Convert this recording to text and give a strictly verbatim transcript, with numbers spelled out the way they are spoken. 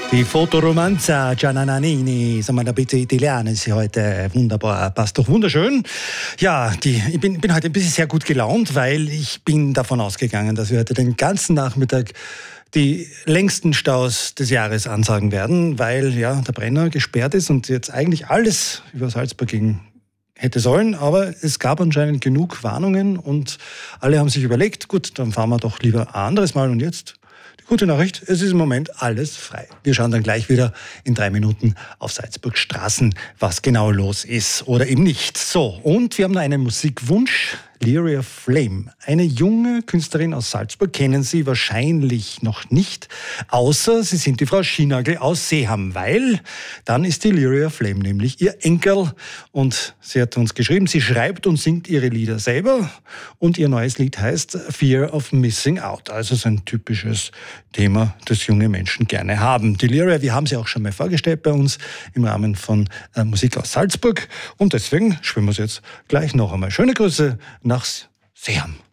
Die Fotoromanza Giannanini, sagen wir ein bisschen Italienisch, ist heute wunderbar, passt doch wunderschön. Ja, die, ich bin, bin heute ein bisschen sehr gut gelaunt, weil ich bin davon ausgegangen, dass wir heute den ganzen Nachmittag die längsten Staus des Jahres ansagen werden, weil ja der Brenner gesperrt ist und jetzt eigentlich alles über Salzburg ging hätte sollen, aber es gab anscheinend genug Warnungen und alle haben sich überlegt, gut, dann fahren wir doch lieber ein anderes Mal und jetzt die gute Nachricht, es ist im Moment alles frei. Wir schauen dann gleich wieder in drei Minuten auf Salzburg Straßen, was genau los ist oder eben nicht. So, und wir haben noch einen Musikwunsch. Lyria Flame, eine junge Künstlerin aus Salzburg, kennen Sie wahrscheinlich noch nicht, außer Sie sind die Frau Schienagel aus Seeham, weil dann ist die Lyria Flame nämlich ihr Enkel und sie hat uns geschrieben, sie schreibt und singt ihre Lieder selber und ihr neues Lied heißt Fear of Missing Out, also so ein typisches Thema, das junge Menschen gerne haben. Die Lyria, wir haben sie auch schon mal vorgestellt bei uns im Rahmen von äh, Musik aus Salzburg und deswegen spielen wir es jetzt gleich noch einmal. Schöne Grüße nach Seeham.